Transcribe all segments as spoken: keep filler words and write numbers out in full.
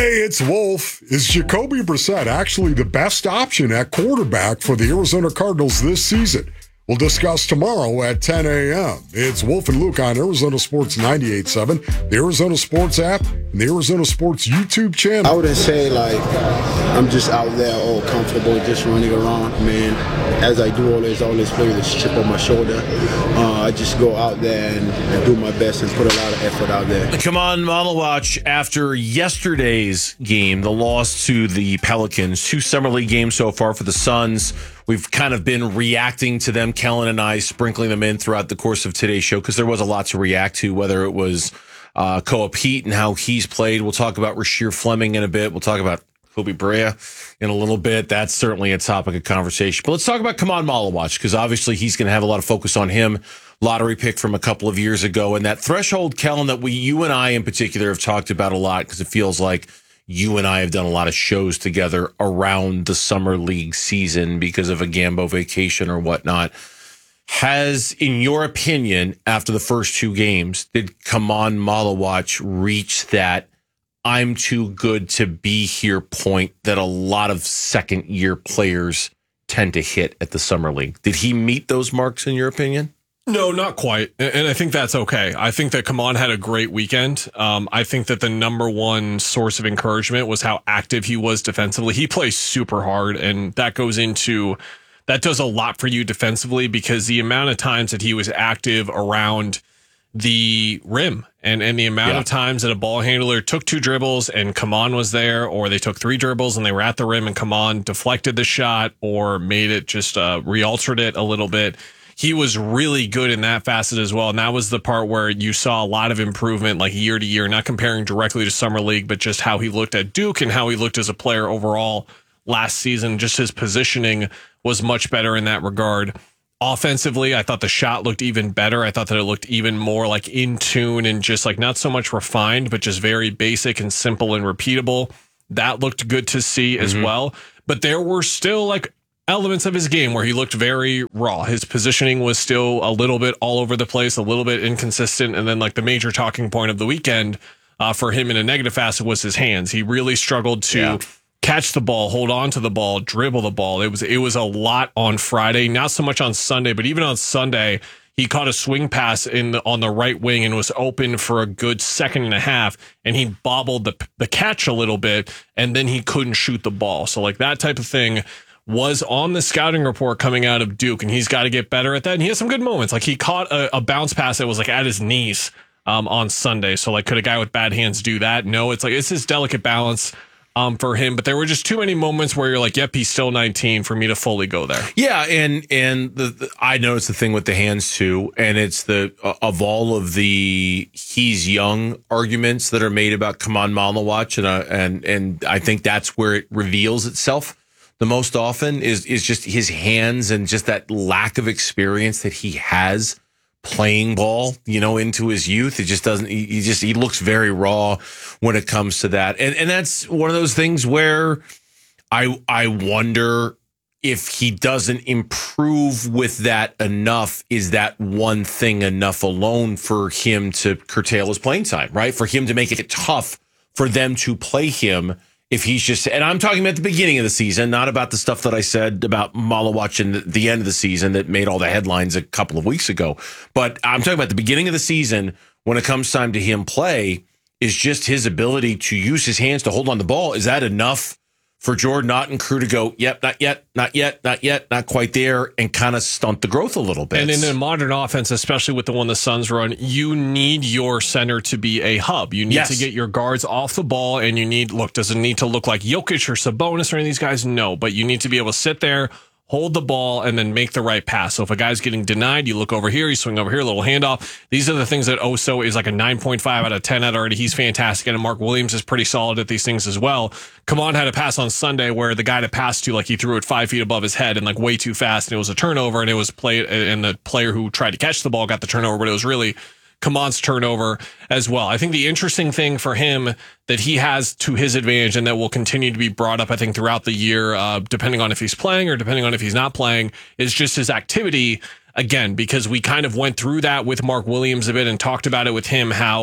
Hey, it's Wolf. Is Jacoby Brissett actually the best option at quarterback for the Arizona Cardinals this season? We'll discuss tomorrow at ten a.m. It's Wolf and Luke on Arizona Sports ninety-eight point seven, the Arizona Sports app, and the Arizona Sports YouTube channel. I wouldn't say, like, I'm just out there all comfortable just running around, man. As I do always, always play with this chip on my shoulder. Uh, I just go out there and, and do my best and put a lot of effort out there. Kamon Malawach, after yesterday's game, the loss to the Pelicans, two Summer League games so far for the Suns. We've kind of been reacting to them, Kellen and I, sprinkling them in throughout the course of today's show because there was a lot to react to, whether it was uh, Koa Pete and how he's played. We'll talk about Rasheer Fleming in a bit. We'll talk about Kobe Brea in a little bit. That's certainly a topic of conversation. But let's talk about Kamon Malawach because obviously he's going to have a lot of focus on him. Lottery pick from a couple of years ago. And that threshold, Kellen, that we, you and I in particular have talked about a lot because it feels like you and I have done a lot of shows together around the summer league season because of a Gambo vacation or whatnot. Has, in your opinion, after the first two games, did Kamon Malawach reach that I'm too good to be here point that a lot of second year players tend to hit at the summer league? Did he meet those marks in your opinion? No, not quite. And I think that's okay. I think that Kamon had a great weekend. Um, I think that the number one source of encouragement was how active he was defensively. He plays super hard, and that goes into, that does a lot for you defensively because the amount of times that he was active around the rim and, and the amount yeah. of times that a ball handler took two dribbles and Kamon was there, or they took three dribbles and they were at the rim and Kamon deflected the shot or made it just uh, re-altered it a little bit. He was really good in that facet as well. And that was the part where you saw a lot of improvement, like year to year, not comparing directly to Summer League, but just how he looked at Duke and how he looked as a player overall last season. Just his positioning was much better in that regard. Offensively, I thought the shot looked even better. I thought that it looked even more like in tune and just like not so much refined, but just very basic and simple and repeatable. That looked good to see as mm-hmm. well. But there were still like elements of his game where he looked very raw. His positioning was still a little bit all over the place, a little bit inconsistent. And then like the major talking point of the weekend uh, for him in a negative facet was his hands. He really struggled to yeah. catch the ball, hold on to the ball, dribble the ball. It was, it was a lot on Friday, not so much on Sunday, but even on Sunday, he caught a swing pass in the, on the right wing and was open for a good second and a half. And he bobbled the, the catch a little bit and then he couldn't shoot the ball. So like that type of thing was on the scouting report coming out of Duke, and he's got to get better at that. And he has some good moments. Like he caught a, a bounce pass that was like at his knees um, on Sunday. So like, could a guy with bad hands do that? No, it's like, it's his delicate balance um, for him. But there were just too many moments where you're like, yep, he's still nineteen for me to fully go there. Yeah. And, and the, the I noticed the thing with the hands too. And it's the, uh, of all of the he's young arguments that are made about Kamon Malawach. And, uh, and, and I think that's where it reveals itself the most often is is just his hands and just that lack of experience that he has playing ball, you know, into his youth. It just doesn't, he, he just, he looks very raw when it comes to that. And and that's one of those things where I I wonder if he doesn't improve with that enough, is that one thing enough alone for him to curtail his playing time, right? For him to make it tough for them to play him. If he's just, and I'm talking about the beginning of the season, not about the stuff that I said about Malawach in the, the end of the season that made all the headlines a couple of weeks ago. But I'm talking about the beginning of the season when it comes time to him play, is just his ability to use his hands to hold on the ball. Is that enough for Jordan Ott and crew to go, yep, not yet, not yet, not yet, not quite there, and kind of stunt the growth a little bit? And in a modern offense, especially with the one the Suns run, you need your center to be a hub. You need yes. to get your guards off the ball, and you need, look, does it need to look like Jokic or Sabonis or any of these guys? No, but you need to be able to sit there, hold the ball, and then make the right pass. So if a guy's getting denied, you look over here, you swing over here, a little handoff. These are the things that Oso is like a nine point five out of ten at already. He's fantastic. And Mark Williams is pretty solid at these things as well. Kamon had a pass on Sunday where the guy to pass to, like he threw it five feet above his head and like way too fast. And it was a turnover, and it was played, and the player who tried to catch the ball got the turnover, but it was really Kamon's turnover as well. I think the interesting thing for him that he has to his advantage, and that will continue to be brought up, I think, throughout the year, uh, depending on if he's playing or depending on if he's not playing, is just his activity. Again, because we kind of went through that with Mark Williams a bit and talked about it with him, how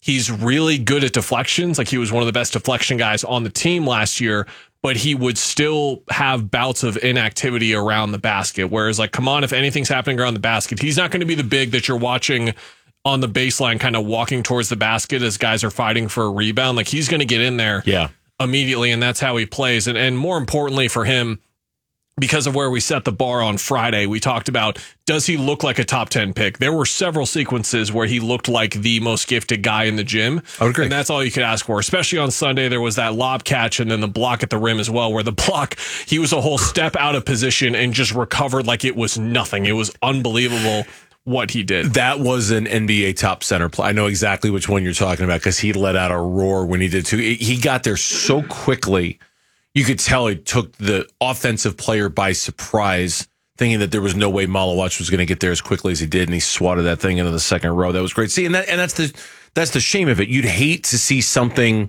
He's really good at deflections. Like he was one of the best deflection guys on the team last year, but he would still have bouts of inactivity around the basket. Whereas like, come on, if anything's happening around the basket, he's not going to be the big that you're watching on the baseline, kind of walking towards the basket as guys are fighting for a rebound. Like he's going to get in there yeah. immediately, and that's how he plays. And, and more importantly for him, because of where we set the bar on Friday, we talked about, does he look like a top ten pick? There were several sequences where he looked like the most gifted guy in the gym. I would agree. And that's all you could ask for, especially on Sunday. There was that lob catch and then the block at the rim as well, where the block, he was a whole step out of position and just recovered like it was nothing. It was unbelievable what he did. That was an N B A top center play. I know exactly which one you're talking about because he let out a roar when he did too. He got there so quickly. You could tell it took the offensive player by surprise, thinking that there was no way Malawach was going to get there as quickly as he did, and he swatted that thing into the second row. That was great. See, and that and that's the that's the shame of it. You'd hate to see something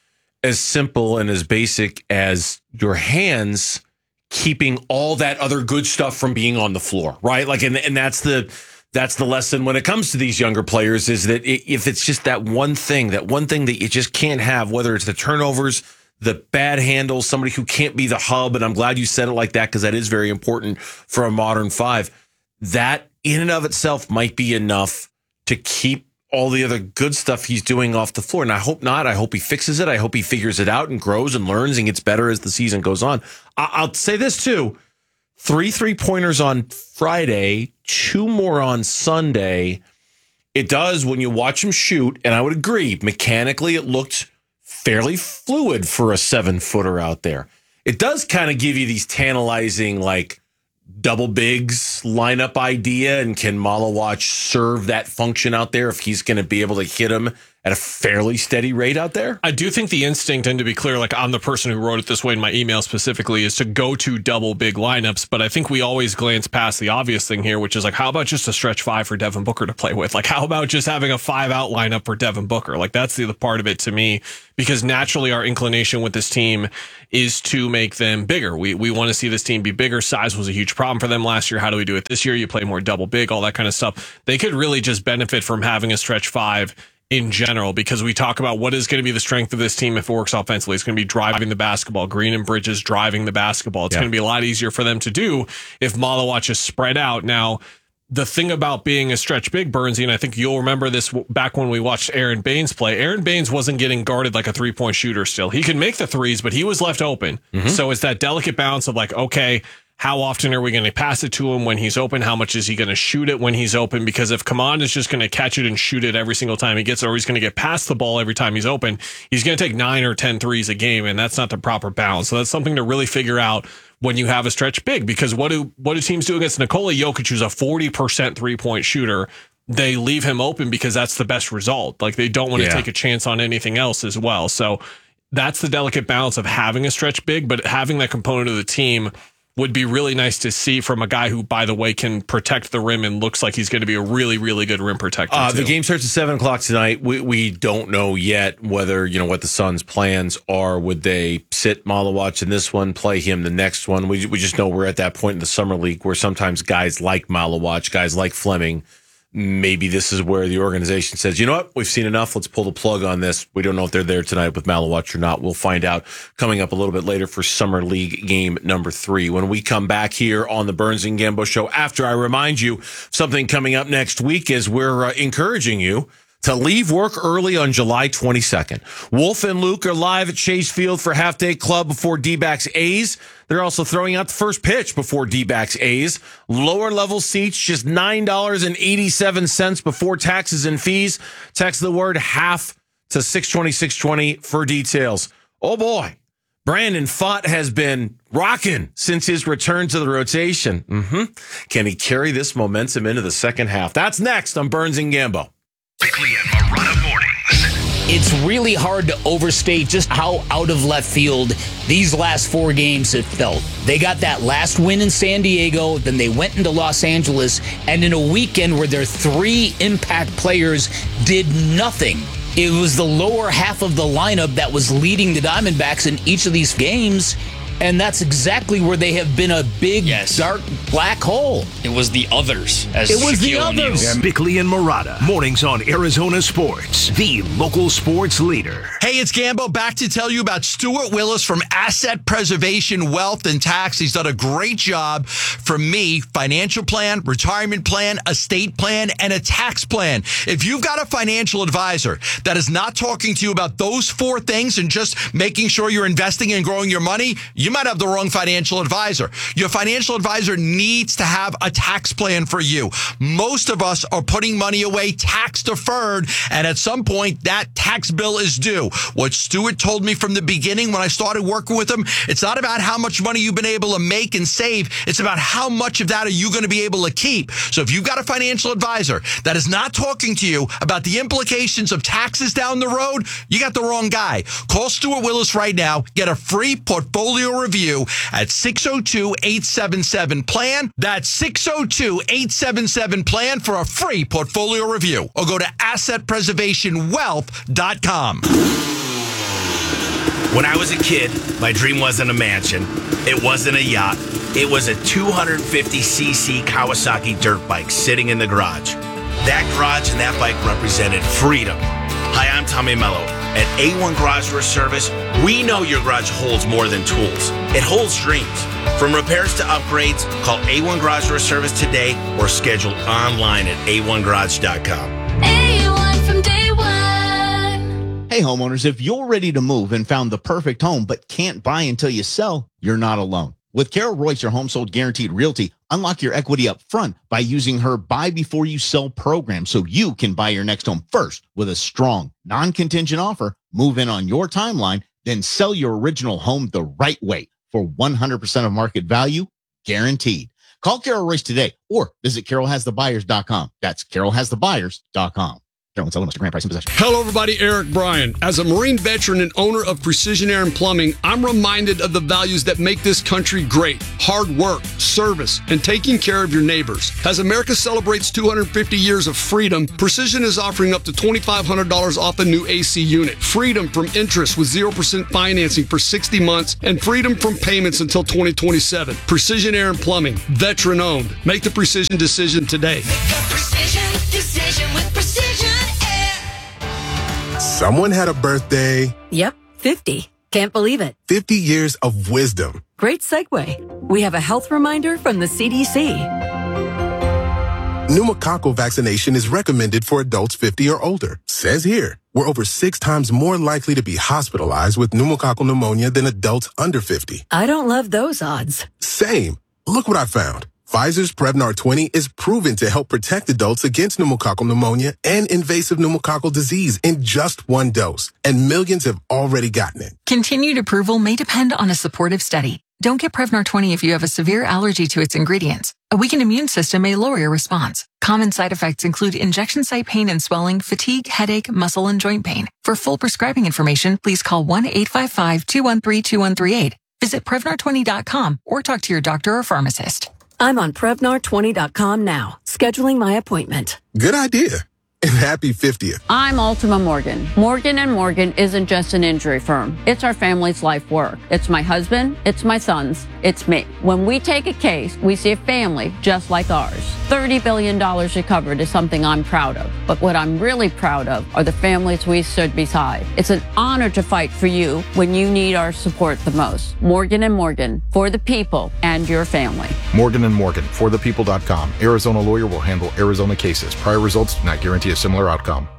as simple and as basic as your hands keeping all that other good stuff from being on the floor, right? Like, and and that's the that's the lesson when it comes to these younger players is that if it's just that one thing, that one thing that you just can't have, whether it's the turnovers, the bad handles, somebody who can't be the hub, and I'm glad you said it like that because that is very important for a modern five. That in and of itself might be enough to keep all the other good stuff he's doing off the floor. And I hope not. I hope he fixes it. I hope he figures it out and grows and learns and gets better as the season goes on. I- I'll say this too. Three three-pointers on Friday, two more on Sunday. It does when you watch him shoot, and I would agree, mechanically it looked fairly fluid for a seven-footer out there. It does kind of give you these tantalizing, like, double bigs lineup idea, and can Malawach serve that function out there if he's going to be able to hit him at a fairly steady rate out there? I do think the instinct, and to be clear, like I'm the person who wrote it this way in my email specifically, is to go to double big lineups. But I think we always glance past the obvious thing here, which is like, how about just a stretch five for Devin Booker to play with? Like, how about just having a five out lineup for Devin Booker? Like, that's the other part of it to me, because naturally our inclination with this team is to make them bigger. We we want to see this team be bigger. Size was a huge problem for them last year. How do we do it this year? You play more double big, all that kind of stuff. They could really just benefit from having a stretch five in general, because we talk about what is going to be the strength of this team if it works offensively. It's going to be driving the basketball. Green and Bridges driving the basketball. It's yeah. going to be a lot easier for them to do if Malawach is spread out. Now, the thing about being a stretch big, Burnsy, and I think you'll remember this back when we watched Aaron Baines play, Aaron Baines wasn't getting guarded like a three-point shooter still. He could make the threes, but he was left open. Mm-hmm. So it's that delicate balance of like, okay, how often are we going to pass it to him when he's open? How much is he going to shoot it when he's open? Because if Kaman is just going to catch it and shoot it every single time he gets it, or he's going to get past the ball every time he's open, he's going to take nine or ten threes a game, and that's not the proper balance. So that's something to really figure out when you have a stretch big, because what do what do teams do against Nikola Jokic, who's a forty percent three-point shooter? They leave him open because that's the best result. Like, they don't want to yeah. take a chance on anything else as well. So that's the delicate balance of having a stretch big, but having that component of the team would be really nice to see from a guy who, by the way, can protect the rim and looks like he's going to be a really, really good rim protector. Uh, the game starts at seven o'clock tonight. We we don't know yet whether, you know, what the Suns' plans are. Would they sit Malawach in this one, play him the next one? We we just know we're at that point in the summer league where sometimes guys like Malawach, guys like Fleming, maybe this is where the organization says, you know what, we've seen enough. Let's pull the plug on this. We don't know if they're there tonight with Malawach or not. We'll find out coming up a little bit later for Summer League game number three. When we come back here on the Burns and Gambo Show, after I remind you something coming up next week is we're uh, encouraging you to leave work early on July twenty-second. Wolf and Luke are live at Chase Field for Half Day Club before D-backs A's. They're also throwing out the first pitch before D-backs A's. Lower level seats, just nine dollars and eighty-seven cents before taxes and fees. Text the word half to six twenty, six twenty for details. Oh boy, Brandon Pfaadt has been rocking since his return to the rotation. Mm-hmm. Can he carry this momentum into the second half? That's next on Burns and Gambo. Bickley and Marana mornings. It's really hard to overstate just how out of left field these last four games have felt. They got that last win in San Diego, then they went into Los Angeles, and in a weekend where their three impact players did nothing. It was the lower half of the lineup that was leading the Diamondbacks in each of these games, And that's exactly where they have been a big, Yes. dark, black hole. It was the others. As It was the Shaquille O'Neal. others. Bickley and Murata. Mornings on Arizona Sports, the local sports leader. Hey, it's Gambo back to tell you about Stuart Willis from Asset Preservation Wealth and Tax. He's done a great job for me. Financial plan, retirement plan, estate plan, and a tax plan. If you've got a financial advisor that is not talking to you about those four things and just making sure you're investing and growing your money, you might have the wrong financial advisor. Your financial advisor needs to have a tax plan for you. Most of us are putting money away tax deferred, and at some point that tax bill is due. What Stuart told me from the beginning when I started working with him, it's not about how much money you've been able to make and save. It's about how much of that are you going to be able to keep. So if you've got a financial advisor that is not talking to you about the implications of taxes down the road, you got the wrong guy. Call Stuart Willis right now. Get a free portfolio review at six oh two, eight seven seven, plan. That's six oh two, eight seven seven, plan for a free portfolio review. Or go to asset preservation wealth dot com. When I was a kid, my dream wasn't a mansion. It wasn't a yacht. It was a two hundred fifty c c Kawasaki dirt bike sitting in the garage. That garage and that bike represented freedom. Hi, I'm Tommy Mello. At A one Garage Door Service, we know your garage holds more than tools. It holds dreams. From repairs to upgrades, call A one Garage Door Service today or schedule online at a one garage dot com. A one from day one. Hey, homeowners, if you're ready to move and found the perfect home but can't buy until you sell, you're not alone. With Carol Royce, your home sold guaranteed realty, unlock your equity up front by using her buy before you sell program so you can buy your next home first with a strong, non-contingent offer, move in on your timeline, then sell your original home the right way for one hundred percent of market value, guaranteed. Call Carol Royce today or visit carol has the buyers dot com. That's carol has the buyers dot com. Carol, sell Mister Grand Price in possession. Hello, everybody. Eric Bryan. As a Marine veteran and owner of Precision Air and Plumbing, I'm reminded of the values that make this country great. Hard work, service, and taking care of your neighbors. As America celebrates two hundred fifty years of freedom, Precision is offering up to twenty-five hundred dollars off a new A C unit. Freedom from interest with zero percent financing for sixty months and freedom from payments until twenty twenty-seven. Precision Air and Plumbing, veteran owned. Make the precision decision today. Precision decision with Precision Air. Someone had a birthday. Yep, fifty. Can't believe it. fifty years of wisdom. Great segue. We have a health reminder from the C D C. Pneumococcal vaccination is recommended for adults fifty or older. Says here, we're over six times more likely to be hospitalized with pneumococcal pneumonia than adults under fifty. I don't love those odds. Same. Look what I found. Pfizer's Prevnar twenty is proven to help protect adults against pneumococcal pneumonia and invasive pneumococcal disease in just one dose, and millions have already gotten it. Continued approval may depend on a supportive study. Don't get Prevnar twenty if you have a severe allergy to its ingredients. A weakened immune system may lower your response. Common side effects include injection site pain and swelling, fatigue, headache, muscle, and joint pain. For full prescribing information, please call one eight five five, two one three, two one three eight. Visit Prevnar twenty dot com or talk to your doctor or pharmacist. I'm on Prevnar twenty dot com now, scheduling my appointment. Good idea. And happy fiftieth. I'm Ultima Morgan. Morgan and Morgan isn't just an injury firm. It's our family's life work. It's my husband, it's my sons, it's me. When we take a case, we see a family just like ours. thirty billion dollars recovered is something I'm proud of. But what I'm really proud of are the families we stood beside. It's an honor to fight for you when you need our support the most. Morgan and Morgan, for the people and your family. Morgan and Morgan, for the people dot com. Arizona lawyer will handle Arizona cases. Prior results do not guarantee a similar outcome.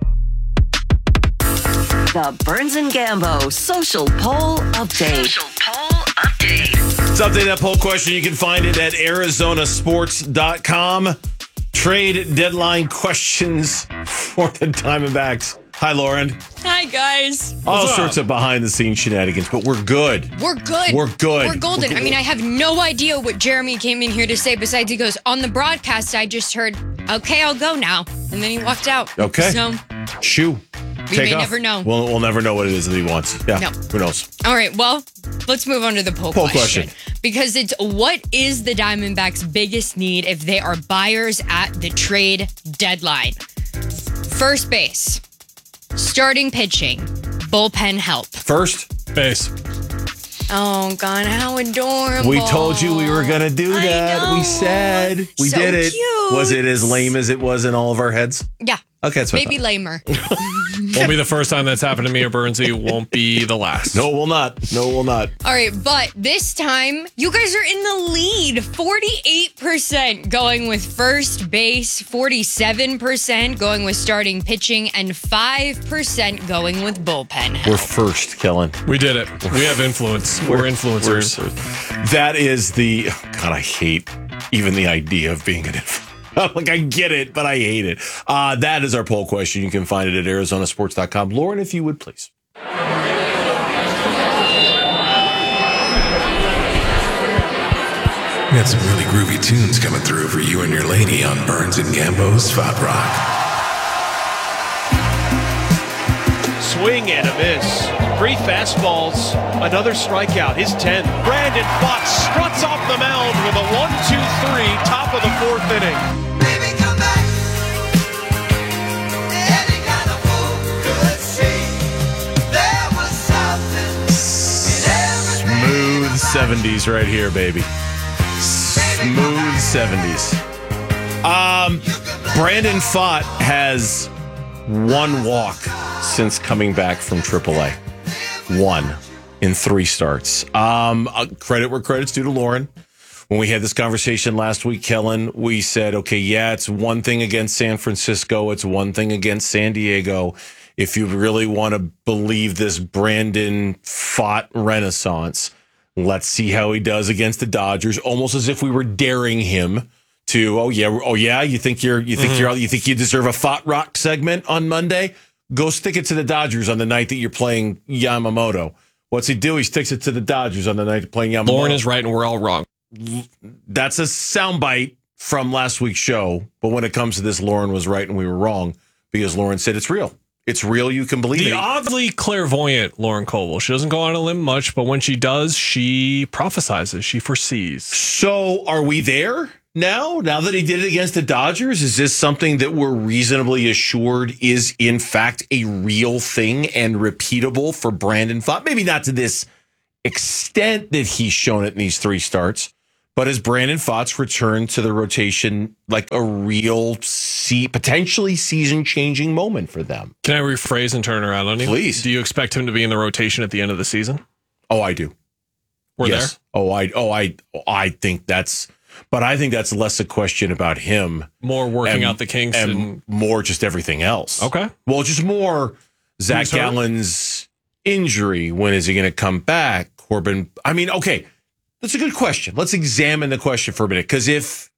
The Burns and Gambo Social Poll Update. Social Poll Update. Let's update that poll question. You can find it at arizona sports dot com. Trade deadline questions for the Diamondbacks. Hi, Lauren. Hi, guys. All sorts of behind-the-scenes shenanigans, but we're good. We're good. We're good. We're golden. I mean, I have no idea what Jeremy came in here to say besides he goes, on the broadcast, I just heard, okay, I'll go now. And then he walked out. Okay. So, Shoo. We Take may off. never know. We'll, we'll never know what it is that he wants. Yeah. No. Who knows? all right, well, let's move on to the poll, Poll question. question. Because it's what is the Diamondbacks' biggest need if they are buyers at the trade deadline? First base. Starting pitching, bullpen help. First base. Oh, God, how adorable. We told you we were going to do that. We said we So did it. cute. Was it as lame as it was in all of our heads? Yeah. Okay, that's what I Maybe thought. lamer. Won't be the first time that's happened to me or Burnsy. Won't be the last. No, we'll not. No, we'll not. All right, but this time you guys are in the lead. forty-eight percent going with first base, forty-seven percent going with starting pitching, and five percent going with bullpen help. We're first, Kellen. We did it. We have influence. We're, We're- influencers. we're- That is the God. I hate even the idea of being an influencer. Like, I get it, but I hate it. Uh, that is our poll question. You can find it at Arizona Sports dot com. Lauren, if you would, please. We got some really groovy tunes coming through for you and your lady on Burns and Gambo's Spot Rock. Swing and a miss. Three fastballs, another strikeout, his tenth. Brandon Fox struts off the mound with a one two three, top of the fourth inning. Smooth seventies right here, baby. Smooth seventies. Um, Brandon Pfaadt has one walk since coming back from triple A. One in three starts. Um, uh, credit where credit's due to Lauren. When we had this conversation last week, Kellen, we said, okay, yeah, it's one thing against San Francisco. It's one thing against San Diego. If you really want to believe this Brandon Pfaadt renaissance, let's see how he does against the Dodgers. Almost as if we were daring him to, oh yeah, oh yeah, you think you're, you think mm-hmm. you're, you think you deserve a Pfaadt Rock segment on Monday? Go stick it to the Dodgers on the night that you're playing Yamamoto. What's he do? He sticks it to the Dodgers on the night of playing Yamamoto. Lauren is right and we're all wrong. That's a soundbite from last week's show. But when it comes to this, Lauren was right and we were wrong because Lauren said it's real. It's real. You can believe the it. The oddly clairvoyant Lauren Koval. She doesn't go on a limb much, but when she does, she prophesizes. She foresees. So are we there now? Now that he did it against the Dodgers, is this something that we're reasonably assured is in fact a real thing and repeatable for Brandon Pfaadt? Maybe not to this extent that he's shown it in these three starts, but is Brandon Pfaadt's return to the rotation like a real, see, potentially season-changing moment for them? Can I rephrase and turn around on you? Please. Do you expect him to be in the rotation at the end of the season? Oh, I do. We're yes. there? Oh, I, oh, I, I think that's, but I think that's less a question about him. More working and, out the kinks and, and more just everything else. Okay. Well, just more Zach Who's hurt? Gallen's injury. When is he going to come back? Corbin. I mean, okay. That's a good question. Let's examine the question for a minute. Because if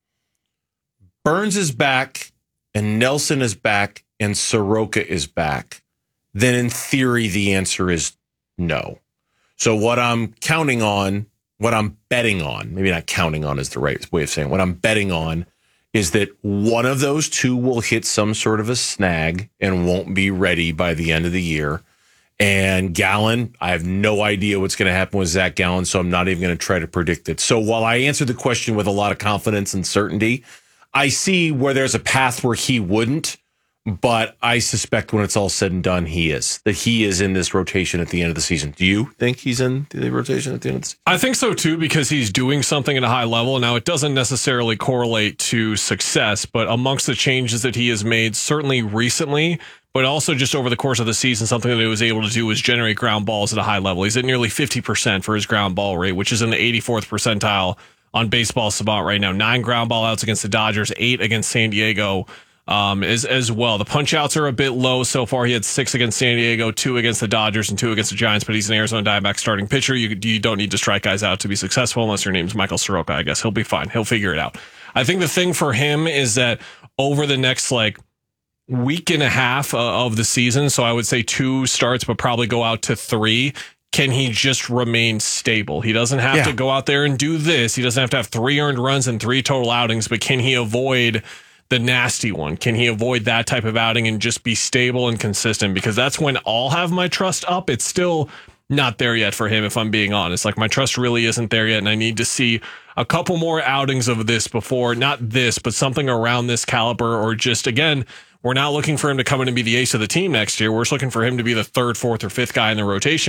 Burns is back and Nelson is back and Soroka is back, then in theory, the answer is no. So what I'm counting on, what I'm betting on, maybe not counting on is the right way of saying it, what I'm betting on is that one of those two will hit some sort of a snag and won't be ready by the end of the year. And Gallen, I have no idea what's going to happen with Zach Gallen, so I'm not even going to try to predict it. So while I answer the question with a lot of confidence and certainty, I see where there's a path where he wouldn't, but I suspect when it's all said and done, he is. That he is in this rotation at the end of the season. Do you think he's in the rotation at the end of the season? I think so, too, because he's doing something at a high level. Now, it doesn't necessarily correlate to success, but amongst the changes that he has made, certainly recently, but also just over the course of the season, something that he was able to do was generate ground balls at a high level. He's at nearly fifty percent for his ground ball rate, which is in the eighty-fourth percentile on Baseball Savant right now. Nine ground ball outs against the Dodgers, eight against San Diego um, as, as well. The punch outs are a bit low so far. He had six against San Diego, two against the Dodgers, and two against the Giants, but he's an Arizona Diamondbacks starting pitcher. You, you don't need to strike guys out to be successful unless your name's Michael Soroka, I guess. He'll be fine. He'll figure it out. I think the thing for him is that over the next, like, week and a half uh, of the season, so I would say two starts, but probably go out to three. Can he just remain stable? He doesn't have yeah. to go out there and do this. He doesn't have to have three earned runs and three total outings, but can he avoid the nasty one? Can he avoid that type of outing and just be stable and consistent? Because that's when I'll have my trust up. It's still not there yet for him, if I'm being honest. Like, my trust really isn't there yet, and I need to see a couple more outings of this before, not this, but something around this caliber, or just, again, we're not looking for him to come in and be the ace of the team next year. We're just looking for him to be the third, fourth, or fifth guy in the rotation.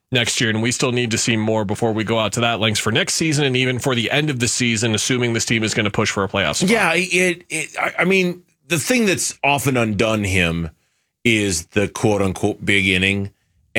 next year, and we still need to see more before we go out to that lengths for next season and even for the end of the season, assuming this team is going to push for a playoff spot. Yeah, it, it. I mean, the thing that's often undone him is the quote-unquote big inning,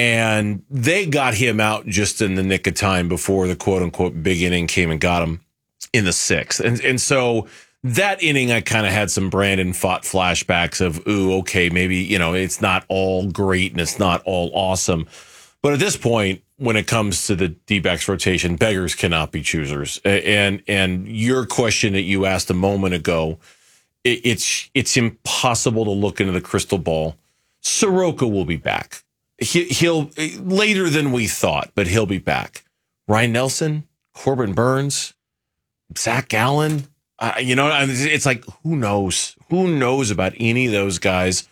and they got him out just in the nick of time before the quote-unquote big inning came and got him in the sixth. And, and so that inning, I kind of had some Brandon Pfaadt flashbacks of, ooh, okay, maybe, you know, it's not all great and it's not all awesome. But at this point, when it comes to the D-backs rotation, beggars cannot be choosers. And and your question that you asked a moment ago, it, it's it's impossible to look into the crystal ball. Soroka will be back. He, he'll later than we thought, but he'll be back. Ryan Nelson, Corbin Burns, Zach Gallen. Uh, you know, it's like, who knows? Who knows about any of those guys?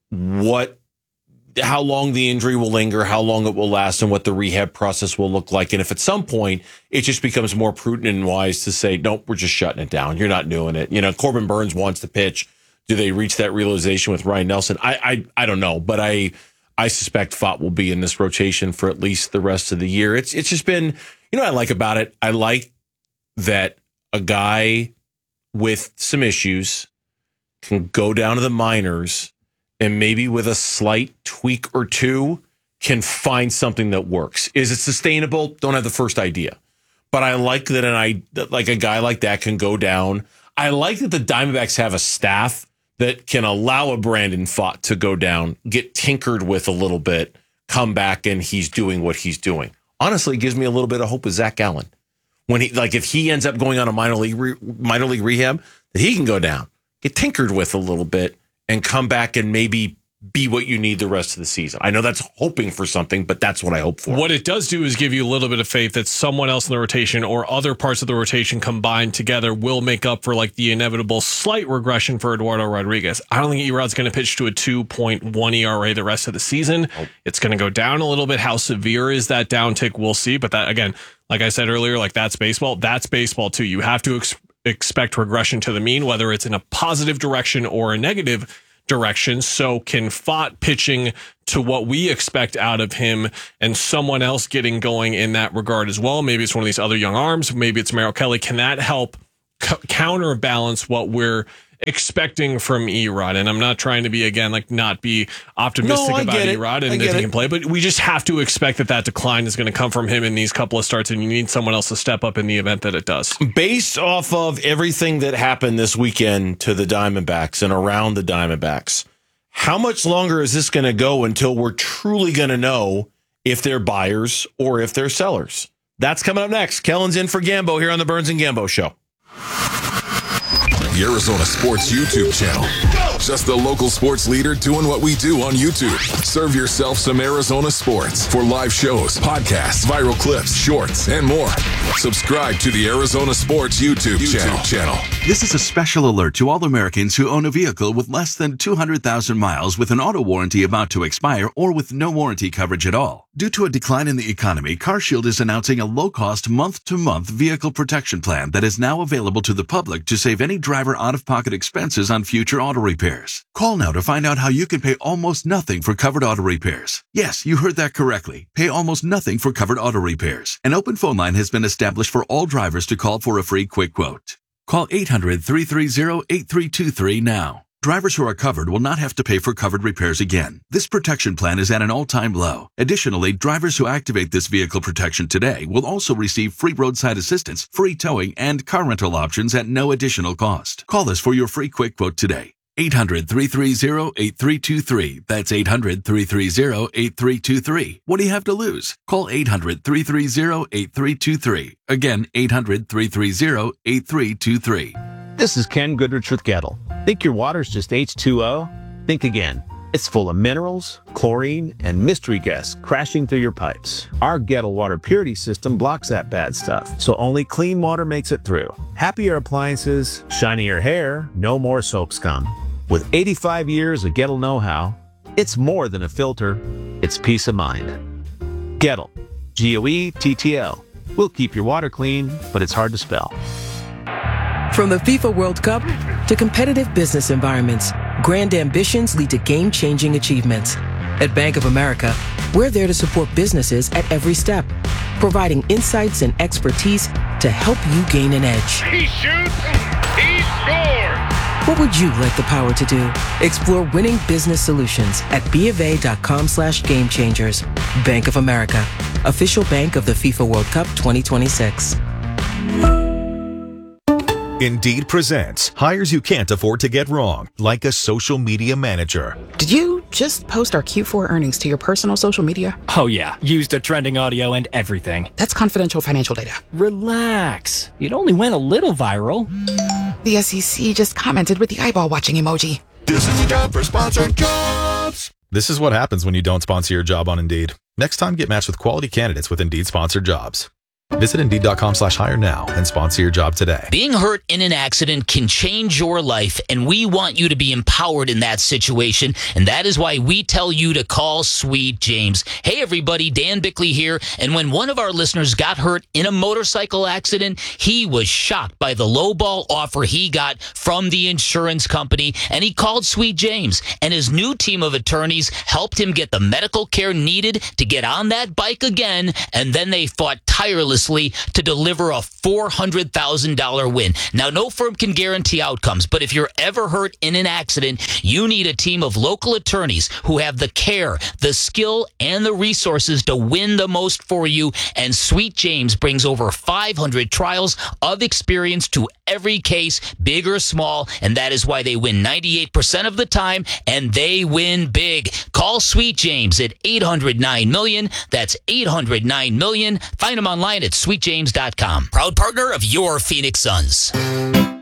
What? How long the injury will linger, how long it will last, and what the rehab process will look like. And if at some point it just becomes more prudent and wise to say, nope, we're just shutting it down. You're not doing it. You know, Corbin Burns wants to pitch. Do they reach that realization with Ryan Nelson? I I, I don't know, but I I suspect Pfaadt will be in this rotation for at least the rest of the year. It's it's just been, you know what I like about it? I like that a guy with some issues can go down to the minors and maybe with a slight tweak or two can find something that works. Is it sustainable? Don't have the first idea. But I like that an I like a guy like that can go down. I like that the Diamondbacks have a staff that can allow a Brandon Pfaadt to go down, get tinkered with a little bit, come back, and he's doing what he's doing. Honestly, it gives me a little bit of hope with Zach Gallen. When he like if he ends up going on a minor league re, minor league rehab, that he can go down, get tinkered with a little bit, and come back and maybe be what you need the rest of the season. I know that's hoping for something, but that's what I hope for. What it does do is give you a little bit of faith that someone else in the rotation or other parts of the rotation combined together will make up for like the inevitable slight regression for Eduardo Rodriguez. I don't think Erod's going to pitch to a two point one E R A the rest of the season. Nope. It's going to go down a little bit. How severe is that downtick? We'll see. But that, again, like I said earlier, like that's baseball. That's baseball too. You have to ex- expect regression to the mean, whether it's in a positive direction or a negative direction. So can Pfaadt pitching to what we expect out of him and someone else getting going in that regard as well? Maybe it's one of these other young arms. Maybe it's Merrill Kelly. Can that help c- counterbalance what we're expecting from Erod? And I'm not trying to be, again, like not be optimistic no, about Erod and that he it. can play, but we just have to expect that that decline is going to come from him in these couple of starts, and you need someone else to step up in the event that it does. Based off of everything that happened this weekend to the Diamondbacks and around the Diamondbacks, how much longer is this going to go until we're truly going to know if they're buyers or if they're sellers? That's coming up next. Kellen's in for Gambo here on the Burns and Gambo Show. The Arizona Sports YouTube channel. Just the local sports leader doing what we do on YouTube. Serve yourself some Arizona sports for live shows, podcasts, viral clips, shorts, and more. Subscribe to the Arizona Sports YouTube, YouTube channel. channel. This is a special alert to all Americans who own a vehicle with less than two hundred thousand miles with an auto warranty about to expire or with no warranty coverage at all. Due to a decline in the economy, CarShield is announcing a low-cost month-to-month vehicle protection plan that is now available to the public to save any driver out-of-pocket expenses on future auto repairs. Call now to find out how you can pay almost nothing for covered auto repairs. Yes, you heard that correctly. Pay almost nothing for covered auto repairs. An open phone line has been established for all drivers to call for a free quick quote. Call eight hundred, three three zero, eight three two three now. Drivers who are covered will not have to pay for covered repairs again. This protection plan is at an all-time low. Additionally, drivers who activate this vehicle protection today will also receive free roadside assistance, free towing, and car rental options at no additional cost. Call us for your free quick quote today. eight hundred, three three zero, eight three two three. That's eight hundred, three three zero, eight three two three. What do you have to lose? Call eight hundred, three three zero, eight three two three. Again, eight hundred, three three zero, eight three two three. This is Ken Goodrich with Gettle. Think your water's just H two O? Think again. It's full of minerals, chlorine, and mystery gas crashing through your pipes. Our Gettle water purity system blocks that bad stuff, so only clean water makes it through. Happier appliances, shinier hair, no more soap scum. With eighty-five years of Gettle know-how, it's more than a filter, it's peace of mind. Gettle, G O E T T L. We'll keep your water clean, but it's hard to spell. From the FIFA World Cup to competitive business environments, grand ambitions lead to game-changing achievements. At Bank of America, We're there to support businesses at every step, providing insights and expertise to help you gain an edge. He shoots, he scores! What would you like the power to do? Explore winning business solutions at BofA.com slash game changers. Bank of America, official bank of the FIFA World Cup twenty twenty-six. Indeed presents hires you can't afford to get wrong, like a social media manager. Did you just post our Q four earnings to your personal social media? Oh yeah, used the trending audio and everything. That's confidential financial data. Relax. It only went a little viral. The S E C just commented with the eyeball watching emoji. This is a job for sponsored jobs. This is what happens when you don't sponsor your job on Indeed. Next time, get matched with quality candidates with Indeed sponsored jobs. Visit Indeed.com slash hire now and sponsor your job today. Being hurt in an accident can change your life, and we want you to be empowered in that situation, and that is why we tell you to call Sweet James. Hey, everybody, Dan Bickley here, and when one of our listeners got hurt in a motorcycle accident, he was shocked by the lowball offer he got from the insurance company, and he called Sweet James, and his new team of attorneys helped him get the medical care needed to get on that bike again, and then they fought tirelessly to deliver a four hundred thousand dollars win. Now, no firm can guarantee outcomes, but if you're ever hurt in an accident, you need a team of local attorneys who have the care, the skill, and the resources to win the most for you. And Sweet James brings over five hundred trials of experience to every case, big or small, and that is why they win ninety-eight percent of the time, and they win big. Call Sweet James at eight hundred nine million. That's eight hundred nine million. Find them online at sweet james dot com. Proud partner of your Phoenix Suns.